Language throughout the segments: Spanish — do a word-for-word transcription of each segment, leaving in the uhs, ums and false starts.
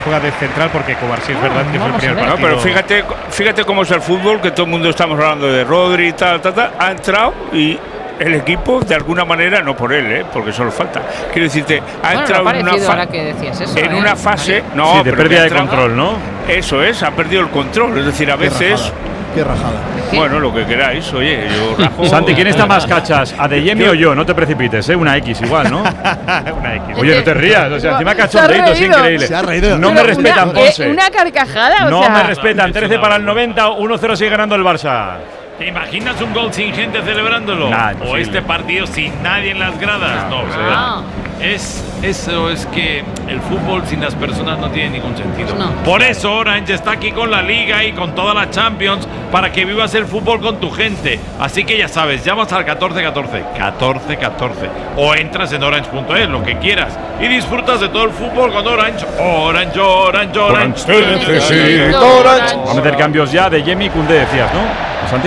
juega de central porque Cubarsí es oh, verdad que fue el primer partido. No, pero fíjate, fíjate cómo es el fútbol, que todo el mundo estamos hablando de Rodri y tal, tal, tal, ha entrado y el equipo, de alguna manera, no por él, ¿eh? Porque solo falta. Quiero decirte, ha bueno, entrado no en una, fa que decías eso, en ¿eh? una fase. No, sí, de pérdida de control, ¿no? Eso es, ha perdido el control. Es decir, a Qué veces. Rajada. Qué rajada. ¿Qué? Bueno, lo que queráis, oye, yo rajo. Santi, ¿quién está más cachas? ¿Adeyemi o yo? No te precipites, ¿eh? Una X igual, ¿no? Una X. Oye, no te rías, o sea, encima cachondeito, es increíble. Se ha reído. No me respetan, una, Ponce. Eh, una carcajada, o no sea. me respetan. trece para el noventa, uno cero sigue ganando el Barça. ¿Te imaginas un gol sin gente celebrándolo? Nah, o este partido sin nadie en las gradas. No, o sea, Ah. es eso es que el fútbol sin las personas no tiene ningún sentido. No. Por eso Orange está aquí con la Liga y con toda la Champions para que vivas el fútbol con tu gente. Así que ya sabes, llamas al catorce catorce, catorce catorce o entras en orange punto es, lo que quieras, y disfrutas de todo el fútbol con Orange. Orange, Orange, Orange. Orange. Orange. Vamos a meter cambios ya de Yemi y Koundé, decías, ¿no? Santi.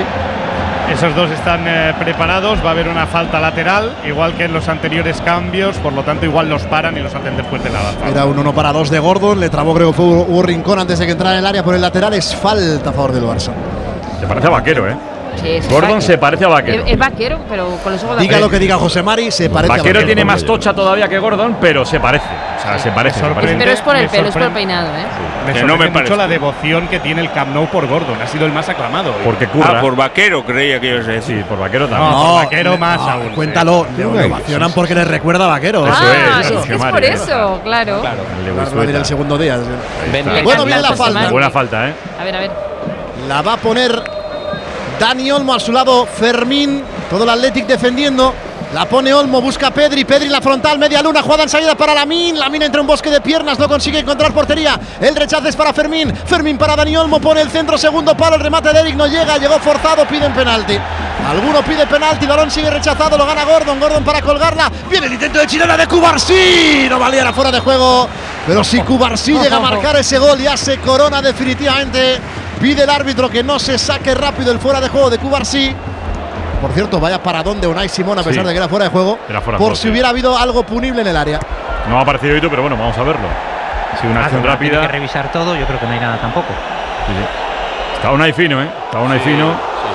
Esos dos están eh, preparados, va a haber una falta lateral, igual que en los anteriores cambios, por lo tanto igual los paran y los hacen después de la falta. Era un uno para dos de Gordon, le trabó creo que fue Hugo Rincón antes de que entrara en el área por el lateral, es falta a favor del Barça. Se parece a Vaquero, ¿eh? Sí, sí, Gordon sí. se parece a Vaquero. Es, es vaquero, pero con los ojos de Diga lo que diga José Mari, se parece Vaquero a Vaquero. tiene más tocha todavía que Gordon, pero se parece. O sea, se parece. Se parece. Pero es por el Me pelo, es por el sorprende. peinado, ¿eh? Me Que sorprende no me mucho parece. la devoción que tiene el Camp Nou por Gordon, ha sido el más aclamado. hoy. Porque curra. Ah, por Vaquero creía que ibas a decir. Sí, por Vaquero también. No, No, por Vaquero más no, aún. Cuéntalo, sí. le ovacionan porque le recuerda a Vaquero. Eso ah, es, es, eso. que es Mario, por ¿no? eso, claro. Claro. Le Va a gustó venir el esta. segundo día. Ven, Le Bueno, cambia viene la José falta. Mari. Buena falta, ¿eh? A ver, a ver. La va a poner Dani Olmo a su lado, Fermín, todo el Athletic defendiendo. La pone Olmo, busca a Pedri, Pedri en la frontal, media luna, jugada en salida para Lamine. Lamine entra en un bosque de piernas, no consigue encontrar portería. El rechazo es para Fermín, Fermín para Dani Olmo, pone el centro, segundo palo, el remate de Eric no llega, llegó forzado, piden penalti. Alguno pide penalti, balón sigue rechazado, lo gana Gordon, Gordon para colgarla. Viene el intento de chilena de Cubarsí, no valía, era fuera de juego. Pero si Cubarsí llega a marcar ese gol, ya se corona definitivamente. Pide el árbitro que no se saque rápido el fuera de juego de Cubarsí. Por cierto, vaya paradón de Unai Simón a pesar Sí. de que era fuera de juego. Era fuera de por juego, si sí. hubiera habido algo punible en el área. No ha aparecido Ito, pero bueno, vamos a verlo. Ha sido una Ah, acción como rápida. tiene que revisar todo, yo creo que no hay nada tampoco. Sí, sí. Está Unai fino, ¿eh? Está Unai fino.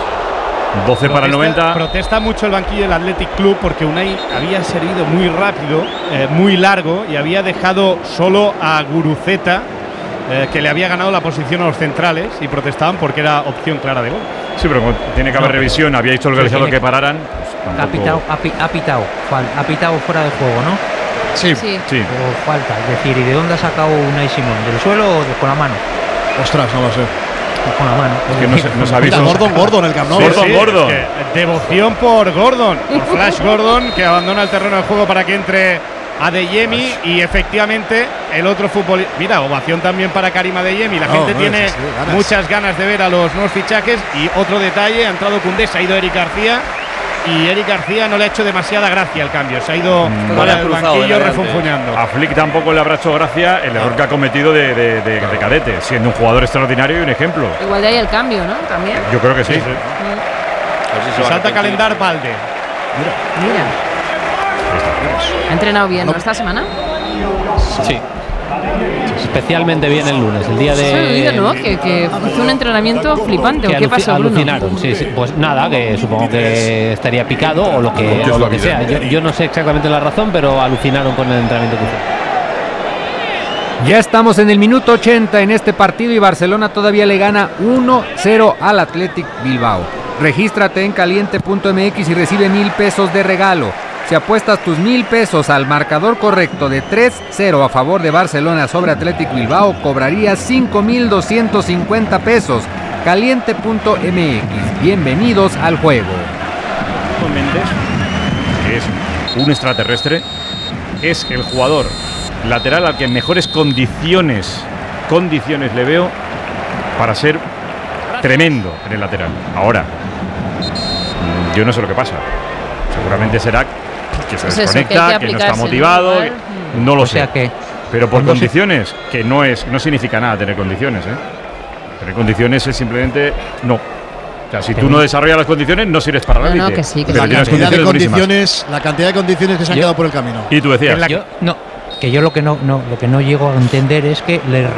doce para el noventa. Protesta mucho el banquillo del Athletic Club porque Unai había servido muy rápido, eh, muy largo y había dejado solo a Guruceta, eh, que le había ganado la posición a los centrales, y protestaban porque era opción clara de gol. Sí, pero como tiene que haber No, revisión. Había dicho el sí, organizador tiene- que pararan. Pues Ha tampoco- pitado, ha, pi- ha pitado, fal- ha pitado fuera de juego, ¿no? Sí. Sí. Sí. O falta. Es decir, ¿y de dónde ha sacado Unai Simón? ¿Del suelo o de- con la mano? Ostras, no lo sé. Pues con la mano. Es que no se- no se ha Mira, visto. Gordon, Gordon, el Camp Nou. Sí, Gordon, Sí, Gordon. es que devoción por Gordon, por Flash Gordon, que abandona el terreno de juego para que entre Adeyemi, y efectivamente el otro futbolista. Mira, ovación también para Karim Adeyemi. La No, gente no, tiene sí, sí, ganas. muchas ganas de ver a los nuevos fichajes. Y otro detalle, ha entrado Koundé, se ha ido Eric García, y Eric García no le ha hecho demasiada gracia al cambio. Se ha ido Mm, para vaya el cruzado banquillo de delante. refunfuñando. A Flick tampoco le habrá hecho gracia el error que ha cometido de, de, de, de cadete, siendo un jugador extraordinario y un ejemplo. Igual de ahí el cambio, ¿no? También. Yo creo que sí. A ver si se va a Salta arrepentir. calendar Valde. Mira. Ha entrenado bien, ¿no? Esta semana. Sí. Especialmente bien el lunes, el día de. Sí, el día, ¿no? Que, que hizo un entrenamiento flipante. ¿O que qué aluci- pasó, Bruno? alucinaron, sí, sí. Pues nada, que supongo que estaría picado o lo que, o lo que sea. Yo, yo no sé exactamente la razón, pero alucinaron con el entrenamiento que hizo. Ya estamos en el minuto ochenta en este partido y Barcelona todavía le gana uno cero al Athletic Bilbao. Regístrate en caliente punto m x y recibe mil pesos de regalo. Si apuestas tus mil pesos al marcador correcto de tres cero a favor de Barcelona sobre Athletic Bilbao, cobrarías cinco mil doscientos cincuenta pesos. caliente punto m x. Bienvenidos al juego. Méndez, que es un extraterrestre, es el jugador lateral al que en mejores condiciones, condiciones le veo para ser tremendo en el lateral. Ahora, yo no sé lo que pasa. Seguramente será que se Es eso, que hay desconecta, que que, no está aplicarse, motivado, ¿no? que- no lo O sea sé. que. Pero por no sé. condiciones, que no es, no significa nada tener condiciones, ¿eh? Tener condiciones es simplemente no. O sea, si tú no desarrollas las condiciones, no sirves para la No, no, élite. que sí, que Pero sí. La tienes cantidad de buenísimas. condiciones, la cantidad de condiciones que se han Yo- quedado por el camino. Y tú decías, En la- Yo, no, que yo lo que no, no lo que no llego a entender es que le